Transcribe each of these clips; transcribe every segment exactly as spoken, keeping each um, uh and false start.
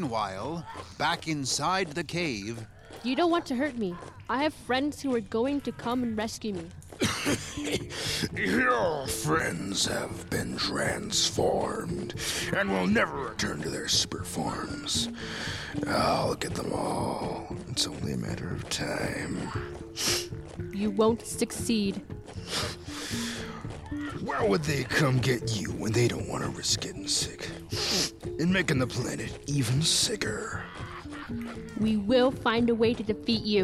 Meanwhile, back inside the cave... You don't want to hurt me. I have friends who are going to come and rescue me. Your friends have been transformed and will never return to their super forms. I'll get them all. It's only a matter of time. You won't succeed. Why would they come get you when they don't want to risk getting sick? And making the planet even sicker. We will find a way to defeat you.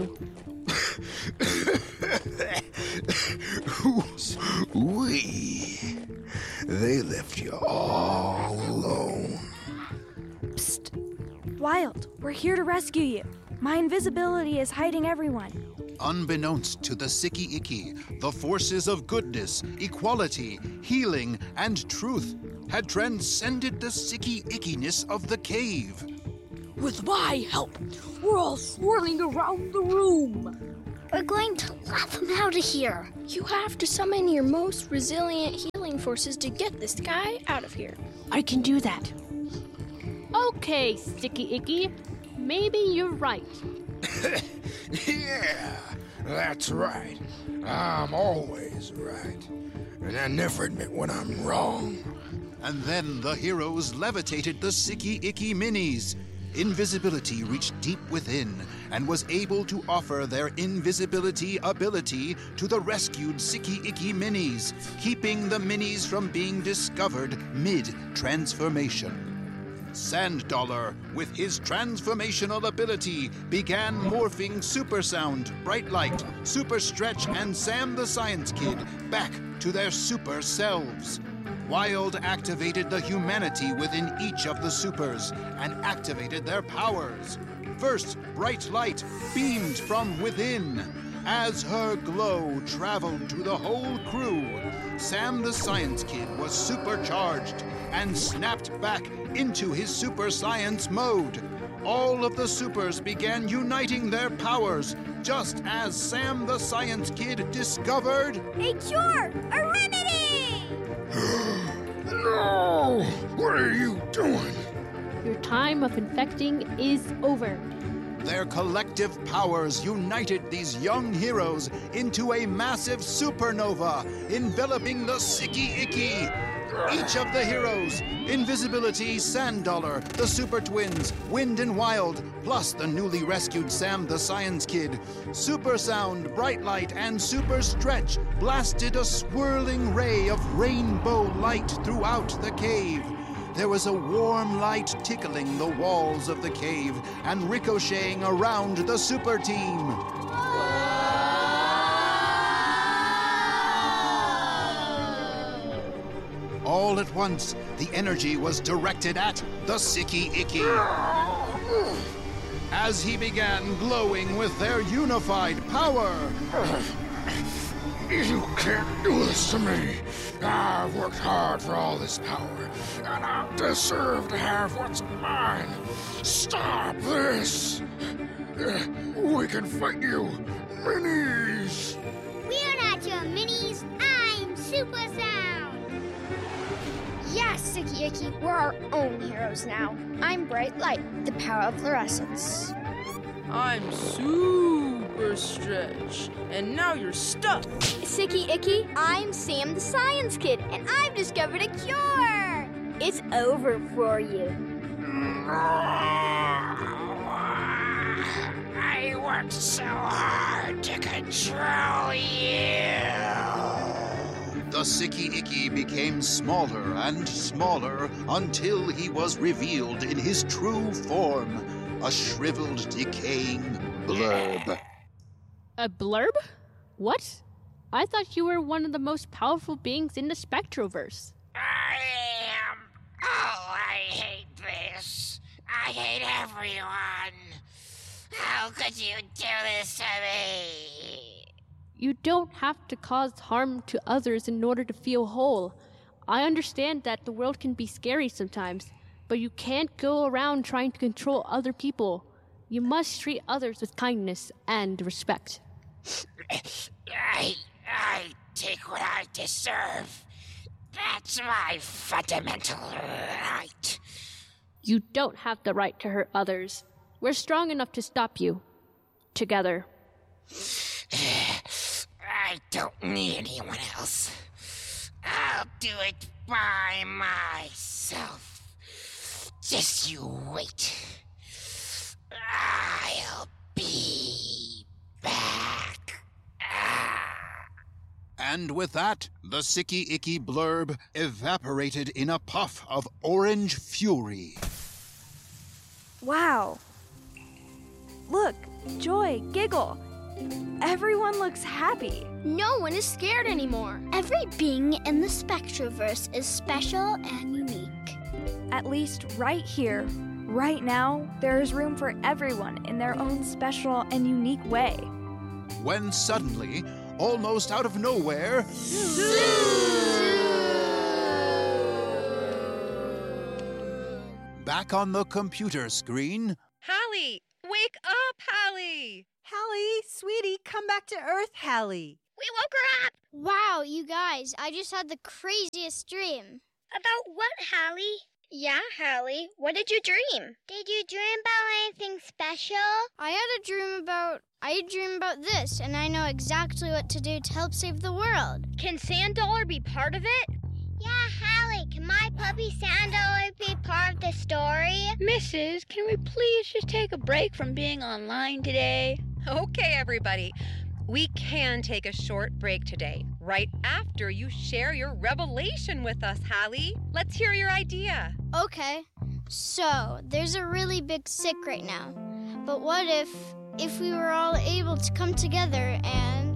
We. They left you all alone. Psst. Wild, we're here to rescue you. My invisibility is hiding everyone. Unbeknownst to the Sicky Icky, the forces of goodness, equality, healing, and truth had transcended the Sicky Ickiness of the cave. With my help, we're all swirling around the room. We're going to let them out of here. You have to summon your most resilient healing forces to get this guy out of here. I can do that. Okay, Sticky Icky. Maybe you're right. Yeah, that's right. I'm always right. And I never admit when I'm wrong. And then the heroes levitated the Sicky Icky Minis. Invisibility reached deep within and was able to offer their invisibility ability to the rescued Sicky Icky Minis, keeping the Minis from being discovered mid-transformation. Sand Dollar, with his transformational ability, began morphing Super Sound, Bright Light, Super Stretch, and Sam the Science Kid back to their super selves. Wild activated the humanity within each of the supers and activated their powers. First, Bright Light beamed from within. As her glow traveled to the whole crew, Sam the Science Kid was supercharged and snapped back into his super science mode. All of the supers began uniting their powers, just as Sam the Science Kid discovered... A cure! A remedy! No! What are you doing? Your time of infecting is over. Their collective powers united these young heroes into a massive supernova, enveloping the Sicky Icky. Each of the heroes, Invisibility, Sand Dollar, the Super Twins, Wind and Wild, plus the newly rescued Sam the Science Kid, Super Sound, Bright Light, and Super Stretch blasted a swirling ray of rainbow light throughout the cave. There was a warm light tickling the walls of the cave and ricocheting around the super team. All at once, the energy was directed at the Sicky Icky. As he began glowing with their unified power. You can't do this to me. I've worked hard for all this power, and I deserve to have what's mine. Stop this! We can fight you, Minis! We're not your Minis. I'm Super Sound. Yes, Sicky Icky, we're our own heroes now. I'm Bright Light, the power of fluorescence. I'm Super Stretch, and now you're stuck. Sicky Icky, I'm Sam the Science Kid, and I've discovered a cure. It's over for you. I worked so hard to control you. The Sicky Icky became smaller and smaller until he was revealed in his true form, a shriveled, decaying blurb. A blurb? What? I thought you were one of the most powerful beings in the Spectroverse. I am. Oh, I hate this. I hate everyone. How could you do this to me? You don't have to cause harm to others in order to feel whole. I understand that the world can be scary sometimes, but you can't go around trying to control other people. You must treat others with kindness and respect. I, I take what I deserve. That's my fundamental right. You don't have the right to hurt others. We're strong enough to stop you. Together. I don't need anyone else. I'll do it by myself. Just you wait. I'll be back. Ah. And with that, the Sicky Icky blurb evaporated in a puff of orange fury. Wow. Look, Joy, Giggle. Everyone looks happy. No one is scared anymore. Every being in the Spectroverse is special and unique. At least right here, right now, there is room for everyone in their own special and unique way. When suddenly, almost out of nowhere, back on the computer screen, Hallie! Wake up, Hallie! Hallie, sweetie, come back to Earth, Hallie. We woke her up! Wow, you guys, I just had the craziest dream. About what, Hallie? Yeah, Hallie, what did you dream? Did you dream about anything special? I had a dream about... I had a dream about this, and I know exactly what to do to help save the world. Can Sand Dollar be part of it? Yeah, Hallie, can my puppy Sand Dollar be part of the story? Missus, can we please just take a break from being online today? Okay, everybody. We can take a short break today, right after you share your revelation with us, Hallie. Let's hear your idea. Okay, so there's a really big sick right now. But what if, if we were all able to come together and